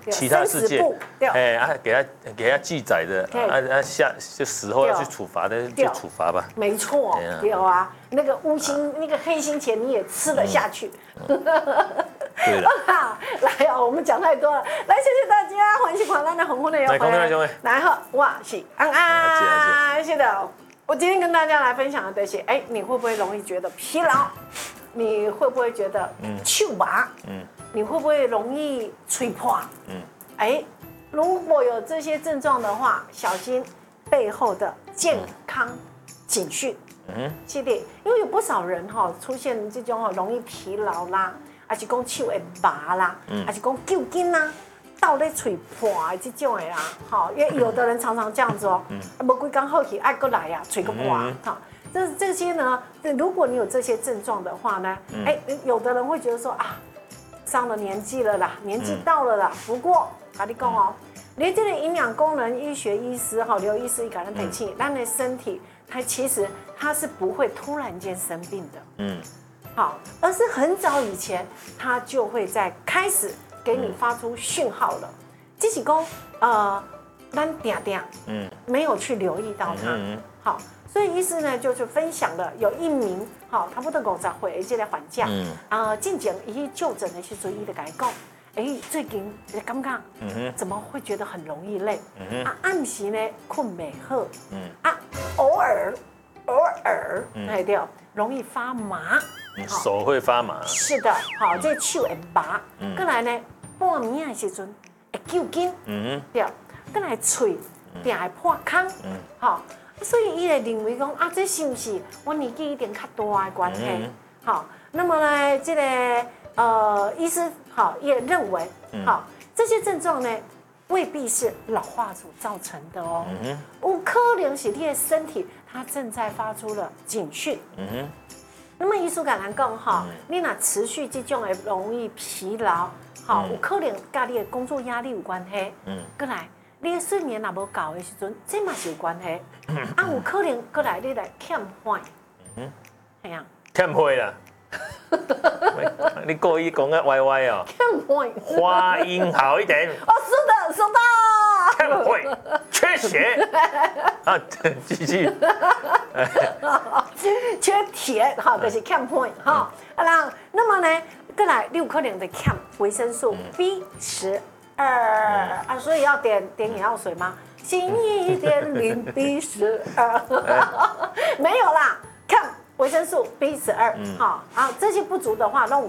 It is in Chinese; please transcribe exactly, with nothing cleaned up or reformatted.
其他世界， 哎啊，给他给他记载的，啊啊下就死后要去处罚的就处罚吧。 没错，对啊，那个乌星那个黑心钱你也吃得下去。 对了， 来哦，我们讲太多了，来谢谢大家，欢喜狂浪的红红的有回来后，哇是安安，是的，我今天跟大家来分享的这些，哎，你会不会容易觉得疲劳？你会不会觉得糗麻？嗯，你会不会容易吹破？嗯，哎，如果有这些症状的话，小心背后的健康警讯。嗯，是的，因为有不少人哈出现这种容易疲劳啦。还是讲手会麻啦，还是讲揪筋啦，倒咧嘴破的这种的啦，好，因为有的人常常这样子哦，无几工好去爱过来呀，嘴个破，好，这这些呢，如果你有这些症状的话呢，哎，有的人会觉得说啊，上了年纪了啦，年纪到了啦，不过跟你讲哦，你这个营养功能医学医师哈，刘医师一个人提醒，咱的身体它其实它是不会突然间生病的，嗯。好，而是很早以前，它就会在开始给你发出讯号了。这是讲，呃，咱定定，嗯，没有去留意到它。好，所以医师呢就是分享了有一名，好，差不多五十岁的这个患者，嗯，啊，进前伊就诊的时候，伊就甲伊讲，哎，最近你感觉，嗯怎么会觉得很容易累？嗯啊，暗时呢困袂好，嗯啊，偶尔偶尔，哎对，容易发麻。 手会发麻， 是的，好，这手会麻，过来呢，半暝的时阵会揪筋，嗯对，过来嘴定会破空，嗯，好，所以伊会认为讲啊，这是不是我年纪一点较大的关系？好，那么呢，这个呃，医师好也认为，好，这些症状呢未必是老化所造成的哦，有可能是你的身体它正在发出了警讯，嗯哼。那么医术感来讲哈，你若持续这种的容易疲劳，好，有可能跟你的工作压力有关系。嗯，过来，你的睡眠若无够的时阵，这嘛是有关系。啊，有可能过来你来欠血。嗯，系啊。 欠血啦。你故意讲个歪歪哦。 欠血。 发音好一点。 哦，是的，收到。 欠血，缺血。啊，继续。 缺铁，哈，就是欠血，哈。那那么呢，过来你有可能的欠维生素 B 十二啊，所以要点点眼药水吗？新一点零 B 十二，没有啦，看维生素 B 十二，好，啊，这些不足的话，那有